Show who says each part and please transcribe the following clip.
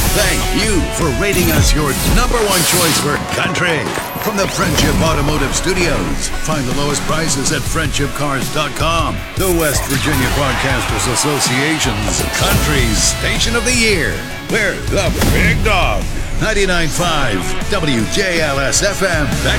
Speaker 1: Thank you for rating us your number one choice for country. From the Friendship Automotive Studios, find the lowest prices at friendshipcars.com. The West Virginia Broadcasters Association's Country Station of the Year. We're the Big Dog. 99.5 WJLS FM.